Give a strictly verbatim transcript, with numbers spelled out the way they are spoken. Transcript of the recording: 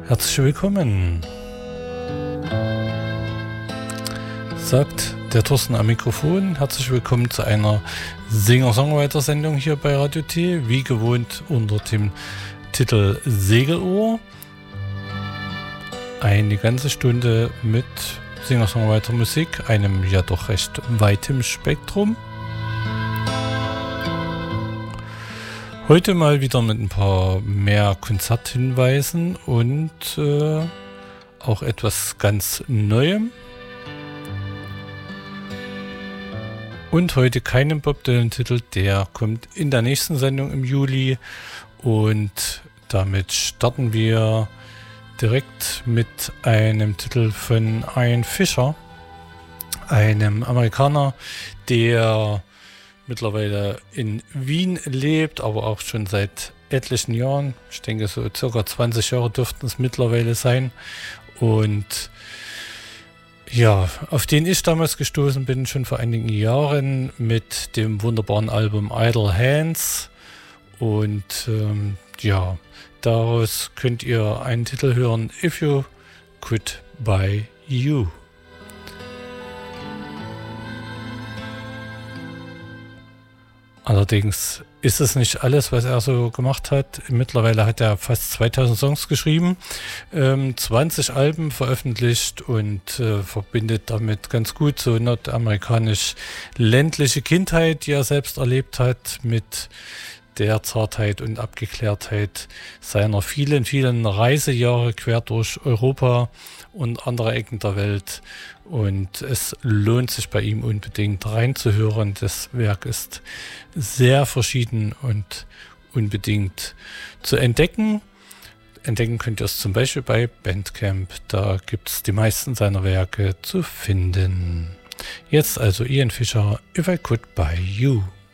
Herzlich willkommen, sagt der Thorsten am Mikrofon. Herzlich willkommen zu einer Singer-Songwriter-Sendung hier bei Radio T, wie gewohnt unter dem Titel Segelohr. Eine ganze Stunde mit Singer-Songwriter-Musik, einem ja doch recht weitem Spektrum. Heute mal wieder mit ein paar mehr Konzerthinweisen und äh, auch etwas ganz Neuem. Und heute keinen Bob Dylan-Titel, der kommt in der nächsten Sendung im Juli. Und damit starten wir direkt mit einem Titel von Ian Fischer, einem Amerikaner, der mittlerweile in Wien lebt, aber auch schon seit etlichen Jahren. Ich denke, so circa zwanzig Jahre dürften es mittlerweile sein. Und ja, auf den ich damals gestoßen bin, schon vor einigen Jahren mit dem wunderbaren Album Idle Hands. Und ähm, ja, daraus könnt ihr einen Titel hören, If You Could Buy You. Allerdings ist es nicht alles, was er so gemacht hat. Mittlerweile hat er fast zweitausend Songs geschrieben, ähm, zwanzig Alben veröffentlicht und äh, verbindet damit ganz gut so nordamerikanisch-ländliche Kindheit, die er selbst erlebt hat, mit der Zartheit und Abgeklärtheit seiner vielen, vielen Reisejahre quer durch Europa und andere Ecken der Welt. Und es lohnt sich bei ihm unbedingt reinzuhören. Das Werk ist sehr verschieden und unbedingt zu entdecken. Entdecken könnt ihr es zum Beispiel bei Bandcamp. Da gibt es die meisten seiner Werke zu finden. Jetzt also Ian Fischer, If I Could Buy You.